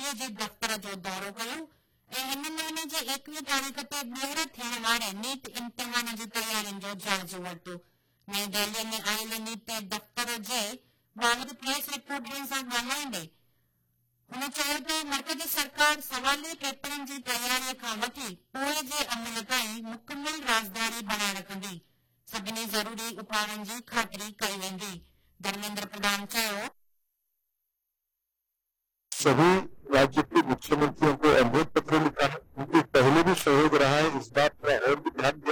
पोइ जे दफ़्तर जो दौरो कयो ऐं हिन महीने जे 21 तारीख़ ते ॿीहर थियण वारे नीट इम्तिहान जी तयारियुनि जो जाइज़ो वरितो। नई दिल्लीअ में आयल नीट दफ़्तर जे ॿाहिरि प्रेस रिपोर्टरनि सां ॻाल्हाईंदे हुन चयो त मर्कज़ी सरकार सवाली पेपरनि जी तयारीअ खां वठी पोइ जे अमल ताईं मुकमल राज़दारी बनाए रखंदी। सभिनी ज़रूरी उपायनि जी ख़ातिरी कई वेंदी। धर्मेंद्र प्रधान चयो, सभी राज्य के मुख्यमंत्रियों को अनुरोध पत्र लिखा है। उनके पहले भी सहयोग रहा है, इस बात पर और भी ध्यान